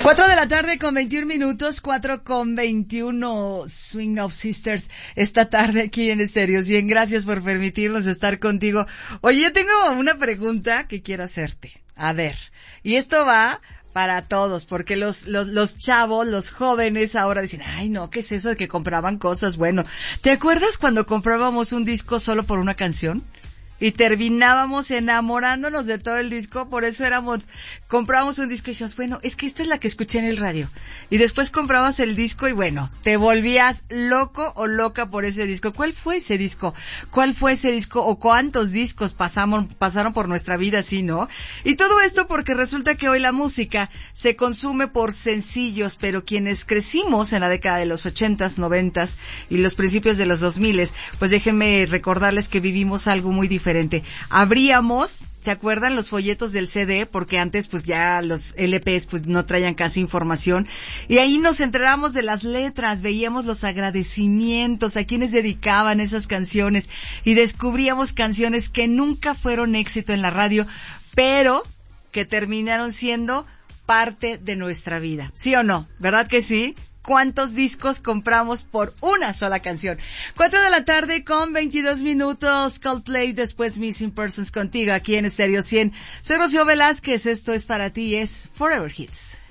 4 de la tarde con 21 minutos, 4:21, Swing of Sisters, esta tarde aquí en Stereo 100. Gracias por permitirnos estar contigo. Oye, yo tengo una pregunta que quiero hacerte. A ver, y esto va para todos, porque los chavos, los jóvenes ahora dicen, ay no, ¿qué es eso de que compraban cosas? Bueno, ¿te acuerdas cuando comprábamos un disco solo por una canción? Y terminábamos enamorándonos de todo el disco, por eso comprábamos un disco y decíamos, bueno, es que esta es la que escuché en el radio. Y después comprabas el disco y bueno, te volvías loco o loca por ese disco. ¿Cuál fue ese disco? ¿Cuál fue ese disco? ¿O cuántos discos pasaron por nuestra vida así, no? Y todo esto porque resulta que hoy la música se consume por sencillos, pero quienes crecimos en la década de los 80s, 90s y los principios de los 2000s, pues déjenme recordarles que vivimos algo muy diferente. Abríamos, ¿se acuerdan los folletos del CD? Porque antes pues ya los LPs pues no traían casi información. Y ahí nos enterábamos de las letras, veíamos los agradecimientos a quienes dedicaban esas canciones y descubríamos canciones que nunca fueron éxito en la radio, pero que terminaron siendo parte de nuestra vida. ¿Sí o no? ¿Verdad que sí? ¿Cuántos discos compramos por una sola canción? 4 de la tarde con 22 minutos, Coldplay, después Missing Persons contigo aquí en Stereo 100. Soy Rocío Velázquez, esto es para ti, es Forever Hits.